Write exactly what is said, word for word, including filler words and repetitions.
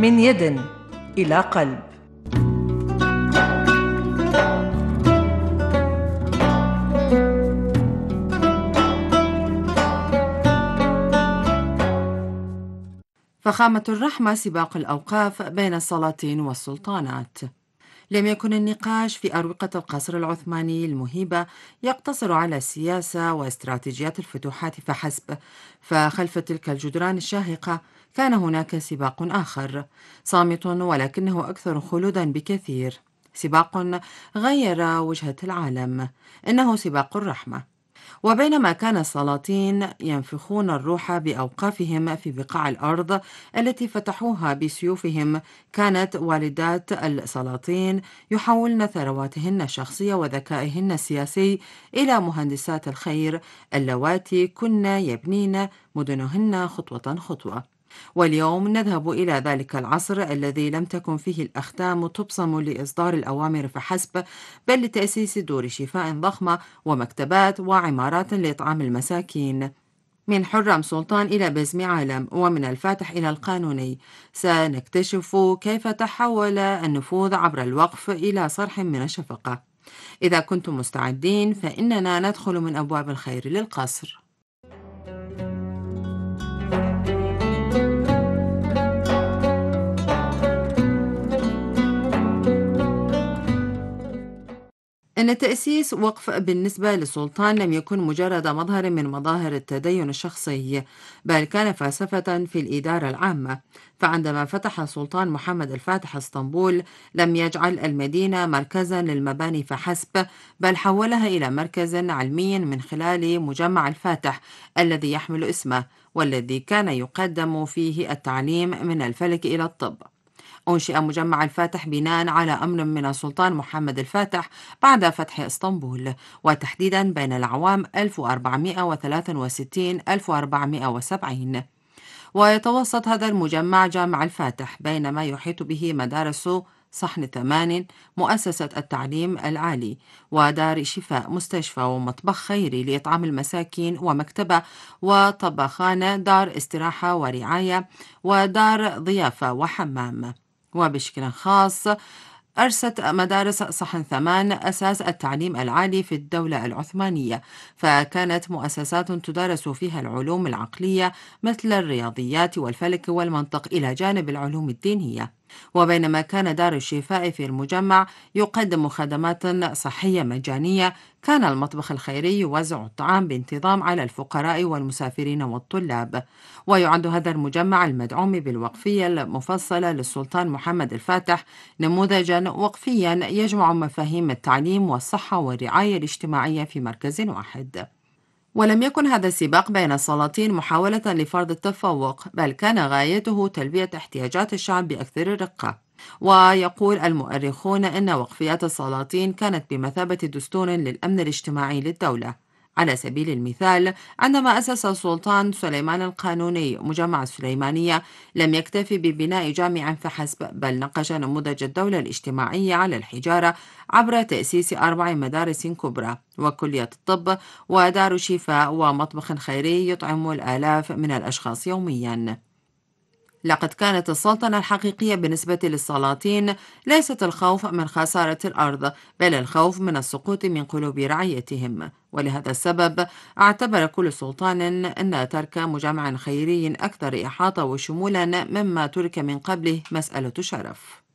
من يد إلى قلب. فخامة الرحمة سباق الأوقاف بين السلاطين والسلطانات. لم يكن النقاش في أروقة القصر العثماني المهيبة يقتصر على السياسة واستراتيجيات الفتوحات فحسب، فخلف تلك الجدران الشاهقة كان هناك سباق آخر صامت ولكنه أكثر خلودا بكثير، سباق غير وجهة العالم، إنه سباق الرحمة. وبينما كان السلاطين ينفخون الروح بأوقافهم في بقاع الأرض التي فتحوها بسيوفهم، كانت والدات السلاطين يحولن ثرواتهن الشخصية وذكائهن السياسي إلى مهندسات الخير اللواتي كن يبنين مدنهن خطوة خطوة. واليوم نذهب إلى ذلك العصر الذي لم تكن فيه الأختام تبصم لإصدار الأوامر فحسب، بل لتأسيس دور شفاء ضخمة ومكتبات وعمارات لإطعام المساكين. من حرم سلطان إلى بزم عالم، ومن الفاتح إلى القانوني، سنكتشف كيف تحول النفوذ عبر الوقف إلى صرح من الشفقة. إذا كنتم مستعدين فإننا ندخل من أبواب الخير للقصر. إن تأسيس وقف بالنسبة للسلطان لم يكن مجرد مظهر من مظاهر التدين الشخصي، بل كان فلسفة في الإدارة العامة. فعندما فتح السلطان محمد الفاتح اسطنبول، لم يجعل المدينة مركزا للمباني فحسب، بل حولها إلى مركز علمي من خلال مجمع الفاتح الذي يحمل اسمه، والذي كان يقدم فيه التعليم من الفلك إلى الطب. أنشئ مجمع الفاتح بناء على أمر من السلطان محمد الفاتح بعد فتح اسطنبول، وتحديدا بين الأعوام ألف وأربعمائة وثلاثة وستين ألف وأربعمائة وسبعين. ويتوسط هذا المجمع جامع الفاتح، بينما يحيط به مدارس صحن ثمان، مؤسسة التعليم العالي، ودار شفاء، مستشفى ومطبخ خيري لإطعام المساكين، ومكتبة وطبخان، دار استراحة ورعاية، ودار ضيافة وحمام. وبشكل خاص أرست مدارس صحن ثمان أساس التعليم العالي في الدولة العثمانية، فكانت مؤسسات تدرس فيها العلوم العقلية مثل الرياضيات والفلك والمنطق إلى جانب العلوم الدينية. وبينما كان دار الشفاء في المجمع يقدم خدمات صحية مجانية، كان المطبخ الخيري يوزع الطعام بانتظام على الفقراء والمسافرين والطلاب. ويعد هذا المجمع المدعوم بالوقفية المفصلة للسلطان محمد الفاتح نموذجا وقفيا يجمع مفاهيم التعليم والصحة والرعاية الاجتماعية في مركز واحد. ولم يكن هذا السباق بين السلاطين محاولة لفرض التفوق، بل كان غايته تلبية احتياجات الشعب بأكثر الرقة. ويقول المؤرخون إن وقفيات السلاطين كانت بمثابة دستور للأمن الاجتماعي للدولة. على سبيل المثال، عندما أسس السلطان سليمان القانوني مجمع السليمانية، لم يكتفي ببناء جامع فحسب، بل نقش نموذج الدولة الاجتماعية على الحجارة عبر تأسيس أربع مدارس كبرى، وكلية الطب، ودار شفاء، ومطبخ خيري يطعم الآلاف من الأشخاص يومياً. لقد كانت السلطنة الحقيقية بالنسبة للسلاطين ليست الخوف من خسارة الأرض، بل الخوف من السقوط من قلوب رعيتهم. ولهذا السبب اعتبر كل سلطان أن ترك مجمع خيري أكثر إحاطة وشمولا مما ترك من قبله مسألة شرف.